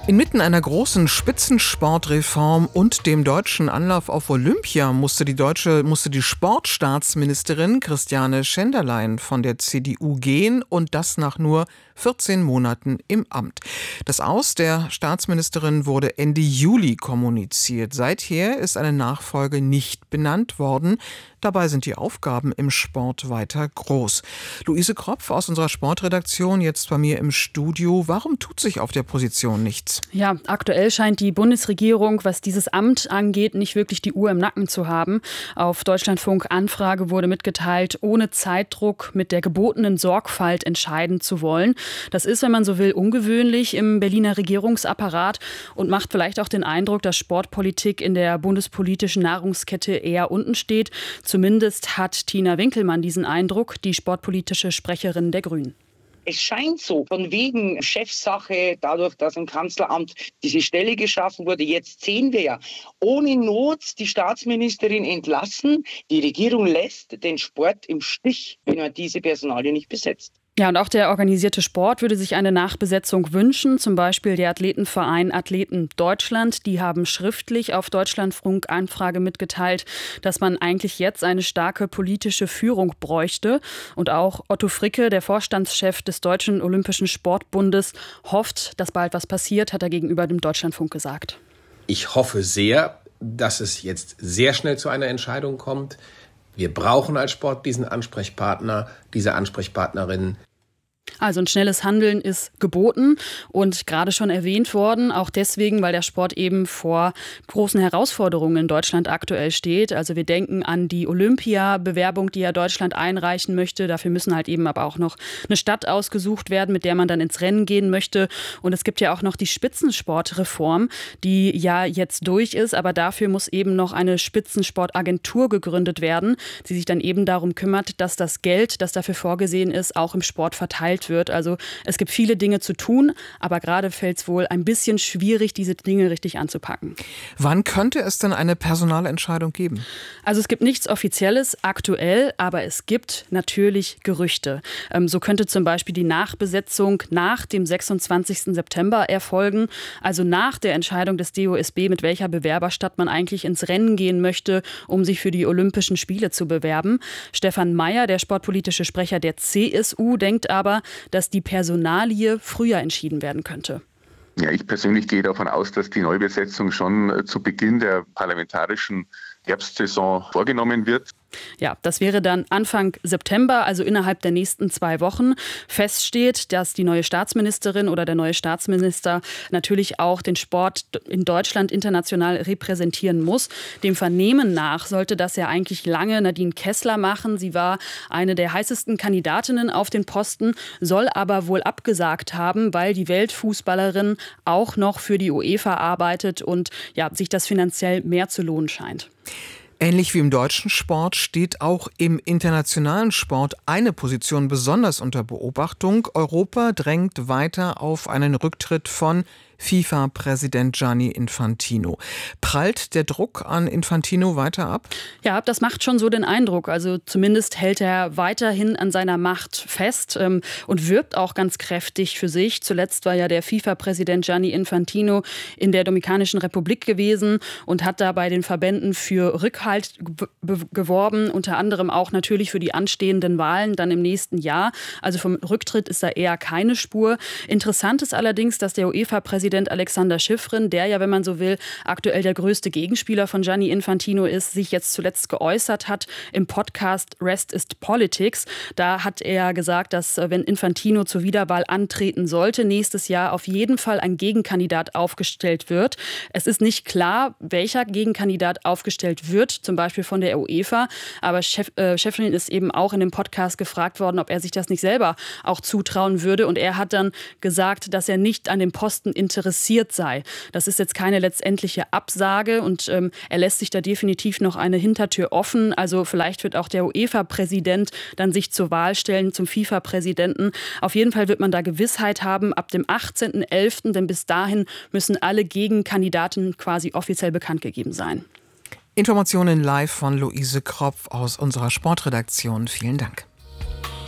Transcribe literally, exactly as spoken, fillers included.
Inmitten einer großen Spitzensportreform und dem deutschen Anlauf auf Olympia musste die deutsche, musste die Sportstaatsministerin Christiane Schenderlein von der C D U gehen und das nach nur vierzehn Monaten im Amt. Das Aus der Staatsministerin wurde Ende Juli kommuniziert. Seither ist eine Nachfolge nicht benannt worden. Dabei sind die Aufgaben im Sport weiter groß. Luise Kropf aus unserer Sportredaktion jetzt bei mir im Studio. Warum tut sich auf der Position nichts? Ja, aktuell scheint die Bundesregierung, was dieses Amt angeht, nicht wirklich die Uhr im Nacken zu haben. Auf Deutschlandfunk Anfrage wurde mitgeteilt, ohne Zeitdruck mit der gebotenen Sorgfalt entscheiden zu wollen. Das ist, wenn man so will, ungewöhnlich im Berliner Regierungsapparat und macht vielleicht auch den Eindruck, dass Sportpolitik in der bundespolitischen Nahrungskette eher unten steht. Zumindest hat Tina Winkelmann diesen Eindruck, die sportpolitische Sprecherin der Grünen. Es scheint so, von wegen Chefsache, dadurch, dass im Kanzleramt diese Stelle geschaffen wurde. Jetzt sehen wir ja, ohne Not die Staatsministerin entlassen. Die Regierung lässt den Sport im Stich, wenn man diese Personalie nicht besetzt. Ja, und auch der organisierte Sport würde sich eine Nachbesetzung wünschen. Zum Beispiel der Athletenverein Athleten Deutschland. Die haben schriftlich auf Deutschlandfunk Anfrage mitgeteilt, dass man eigentlich jetzt eine starke politische Führung bräuchte. Und auch Otto Fricke, der Vorstandschef des Deutschen Olympischen Sportbundes, hofft, dass bald was passiert, hat er gegenüber dem Deutschlandfunk gesagt. Ich hoffe sehr, dass es jetzt sehr schnell zu einer Entscheidung kommt. Wir brauchen als Sport diesen Ansprechpartner, diese Ansprechpartnerin. Also ein schnelles Handeln ist geboten und gerade schon erwähnt worden, auch deswegen, weil der Sport eben vor großen Herausforderungen in Deutschland aktuell steht. Also wir denken an die Olympia-Bewerbung, die ja Deutschland einreichen möchte. Dafür müssen halt eben aber auch noch eine Stadt ausgesucht werden, mit der man dann ins Rennen gehen möchte. Und es gibt ja auch noch die Spitzensportreform, die ja jetzt durch ist, aber dafür muss eben noch eine Spitzensportagentur gegründet werden, die sich dann eben darum kümmert, dass das Geld, das dafür vorgesehen ist, auch im Sport verteilt wird. Also es gibt viele Dinge zu tun, aber gerade fällt es wohl ein bisschen schwierig, diese Dinge richtig anzupacken. Wann könnte es denn eine Personalentscheidung geben? Also es gibt nichts Offizielles aktuell, aber es gibt natürlich Gerüchte. Ähm, so könnte zum Beispiel die Nachbesetzung nach dem sechsundzwanzigsten September erfolgen, also nach der Entscheidung des D O S B, mit welcher Bewerberstadt man eigentlich ins Rennen gehen möchte, um sich für die Olympischen Spiele zu bewerben. Stefan Mayer, der sportpolitische Sprecher der C S U, denkt aber, dass die Personalie früher entschieden werden könnte. Ja, ich persönlich gehe davon aus, dass die Neubesetzung schon zu Beginn der parlamentarischen Herbstsaison vorgenommen wird. Ja, das wäre dann Anfang September, also innerhalb der nächsten zwei Wochen. Fest steht, dass die neue Staatsministerin oder der neue Staatsminister natürlich auch den Sport in Deutschland international repräsentieren muss. Dem Vernehmen nach sollte das ja eigentlich lange Nadine Kessler machen. Sie war eine der heißesten Kandidatinnen auf den Posten, soll aber wohl abgesagt haben, weil die Weltfußballerin auch noch für die UEFA arbeitet und ja, sich das finanziell mehr zu lohnen scheint. Ähnlich wie im deutschen Sport steht auch im internationalen Sport eine Position besonders unter Beobachtung. Europa drängt weiter auf einen Rücktritt von FIFA-Präsident Gianni Infantino. Prallt der Druck an Infantino weiter ab? Ja, das macht schon so den Eindruck. Also zumindest hält er weiterhin an seiner Macht fest ähm, und wirbt auch ganz kräftig für sich. Zuletzt war ja der FIFA-Präsident Gianni Infantino in der Dominikanischen Republik gewesen und hat da bei den Verbänden für Rückhalt geworben, unter anderem auch natürlich für die anstehenden Wahlen dann im nächsten Jahr. Also vom Rücktritt ist da eher keine Spur. Interessant ist allerdings, dass der UEFA-Präsident Alexander Schifrin, der ja, wenn man so will, aktuell der größte Gegenspieler von Gianni Infantino ist, sich jetzt zuletzt geäußert hat im Podcast Rest is Politics. Da hat er gesagt, dass wenn Infantino zur Wiederwahl antreten sollte, nächstes Jahr auf jeden Fall ein Gegenkandidat aufgestellt wird. Es ist nicht klar, welcher Gegenkandidat aufgestellt wird, zum Beispiel von der UEFA. Aber Chef, äh, Schifrin ist eben auch in dem Podcast gefragt worden, ob er sich das nicht selber auch zutrauen würde. Und er hat dann gesagt, dass er nicht an dem Posten interessiert interessiert sei. Das ist jetzt keine letztendliche Absage und ähm, er lässt sich da definitiv noch eine Hintertür offen. Also vielleicht wird auch der UEFA-Präsident dann sich zur Wahl stellen zum FIFA-Präsidenten. Auf jeden Fall wird man da Gewissheit haben ab dem achtzehnten elften, denn bis dahin müssen alle Gegenkandidaten quasi offiziell bekannt gegeben sein. Informationen live von Luise Kropf aus unserer Sportredaktion. Vielen Dank.